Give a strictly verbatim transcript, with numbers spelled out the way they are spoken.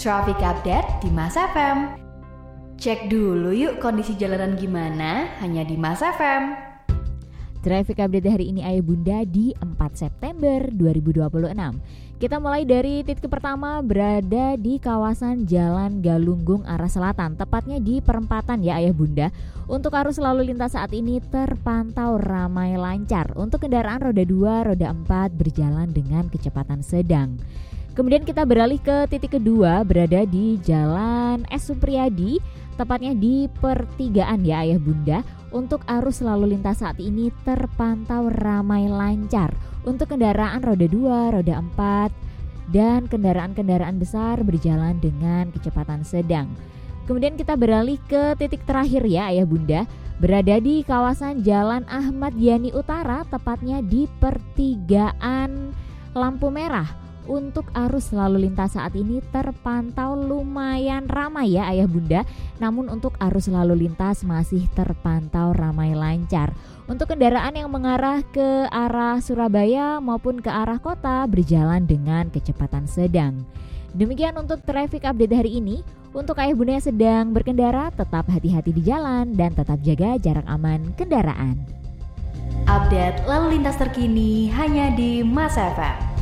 Traffic Update di Mas F M. Cek dulu yuk kondisi jalanan gimana, hanya di Mas F M. Traffic Update hari ini Ayah Bunda di empat September dua ribu dua puluh enam. Kita mulai dari titik pertama berada di kawasan Jalan Galunggung arah selatan, tepatnya di perempatan ya Ayah Bunda. Untuk arus lalu lintas saat ini terpantau ramai lancar. Untuk kendaraan roda dua, roda empat berjalan dengan kecepatan sedang. Kemudian kita beralih ke titik kedua berada di Jalan S. Supriyadi, tepatnya di pertigaan ya Ayah Bunda. Untuk arus lalu lintas saat ini terpantau ramai lancar. Untuk kendaraan roda dua, roda empat dan kendaraan-kendaraan besar berjalan dengan kecepatan sedang. Kemudian kita beralih ke titik terakhir ya Ayah Bunda, berada di kawasan Jalan Ahmad Yani Utara, tepatnya di pertigaan lampu merah. Untuk arus lalu lintas saat ini terpantau lumayan ramai ya Ayah Bunda. Namun untuk arus lalu lintas masih terpantau ramai lancar. Untuk kendaraan yang mengarah ke arah Surabaya maupun ke arah kota berjalan dengan kecepatan sedang. Demikian untuk traffic update hari ini. Untuk Ayah Bunda yang sedang berkendara, tetap hati-hati di jalan dan tetap jaga jarak aman kendaraan. Update lalu lintas terkini hanya di Mas F M.